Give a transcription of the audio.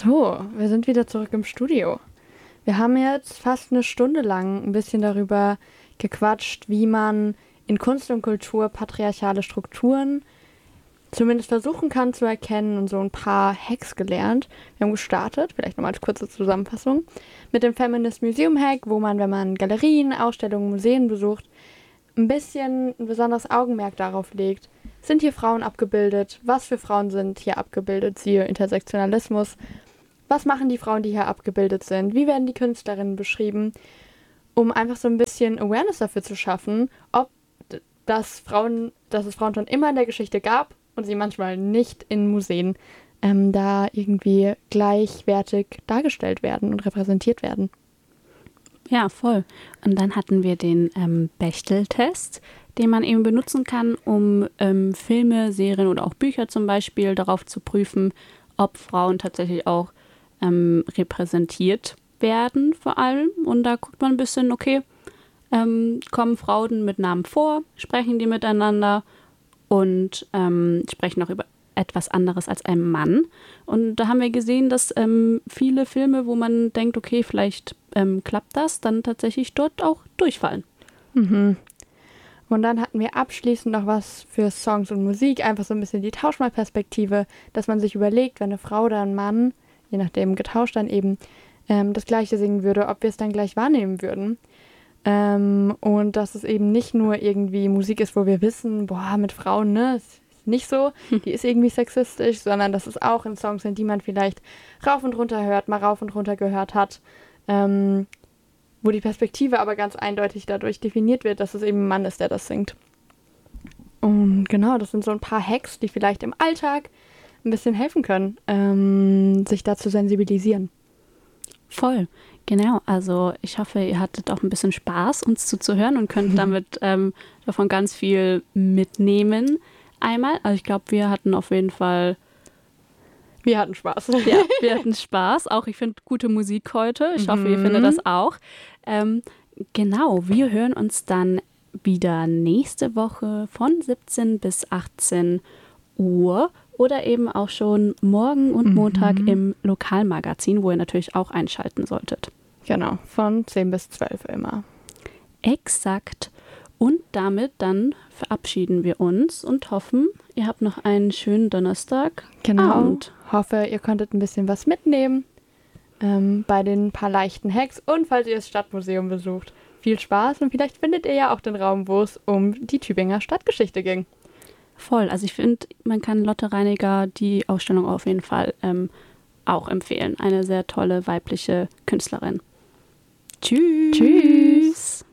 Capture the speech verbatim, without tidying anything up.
So, wir sind wieder zurück im Studio. Wir haben jetzt fast eine Stunde lang ein bisschen darüber gequatscht, wie man in Kunst und Kultur patriarchale Strukturen zumindest versuchen kann zu erkennen und so ein paar Hacks gelernt. Wir haben gestartet, vielleicht nochmal als kurze Zusammenfassung, mit dem Feminist Museum Hack, wo man, wenn man Galerien, Ausstellungen, Museen besucht, ein bisschen ein besonderes Augenmerk darauf legt, sind hier Frauen abgebildet, was für Frauen sind hier abgebildet, siehe Intersektionalismus, was machen die Frauen, die hier abgebildet sind, wie werden die Künstlerinnen beschrieben, um einfach so ein bisschen Awareness dafür zu schaffen, ob das Frauen, dass es Frauen schon immer in der Geschichte gab und sie manchmal nicht in Museen ähm, da irgendwie gleichwertig dargestellt werden und repräsentiert werden. Ja, voll. Und dann hatten wir den ähm, Bechdel-Test, den man eben benutzen kann, um ähm, Filme, Serien oder auch Bücher zum Beispiel darauf zu prüfen, ob Frauen tatsächlich auch ähm, repräsentiert werden vor allem. Und da guckt man ein bisschen, okay, ähm, kommen Frauen mit Namen vor, sprechen die miteinander und ähm, sprechen auch über etwas anderes als ein Mann. Und da haben wir gesehen, dass ähm, viele Filme, wo man denkt, okay, vielleicht ähm, klappt das, dann tatsächlich dort auch durchfallen. Mhm. Und dann hatten wir abschließend noch was für Songs und Musik, einfach so ein bisschen die Tauschmalperspektive, dass man sich überlegt, wenn eine Frau oder ein Mann, je nachdem getauscht dann eben, ähm, das Gleiche singen würde, ob wir es dann gleich wahrnehmen würden. Ähm, und dass es eben nicht nur irgendwie Musik ist, wo wir wissen, boah, mit Frauen, ne, ist nicht so, die ist irgendwie sexistisch, sondern dass es auch in Songs sind, die man vielleicht rauf und runter hört, mal rauf und runter gehört hat, ähm, wo die Perspektive aber ganz eindeutig dadurch definiert wird, dass es eben ein Mann ist, der das singt. Und genau, das sind so ein paar Hacks, die vielleicht im Alltag ein bisschen helfen können, ähm, sich da zu sensibilisieren. Voll, genau. Also ich hoffe, ihr hattet auch ein bisschen Spaß, uns zuzuhören und könnt damit ähm, davon ganz viel mitnehmen. Einmal, also ich glaube, wir hatten auf jeden Fall Wir hatten Spaß. Ja, wir hatten Spaß. Auch ich finde gute Musik heute. Ich hoffe, ihr Mhm. findet das auch. Ähm, genau, wir hören uns dann wieder nächste Woche von siebzehn bis achtzehn Uhr oder eben auch schon morgen und Mhm. Montag im Lokalmagazin, wo ihr natürlich auch einschalten solltet. Genau, von zehn bis zwölf immer. Exakt. Und damit dann verabschieden wir uns und hoffen, ihr habt noch einen schönen Donnerstag. Genau. Abend. Hoffe, ihr konntet ein bisschen was mitnehmen ähm, bei den paar leichten Hacks. Und falls ihr das Stadtmuseum besucht, viel Spaß. Und vielleicht findet ihr ja auch den Raum, wo es um die Tübinger Stadtgeschichte ging. Voll. Also ich finde, man kann Lotte Reiniger die Ausstellung auf jeden Fall ähm, auch empfehlen. Eine sehr tolle weibliche Künstlerin. Tschüss. Tschüss.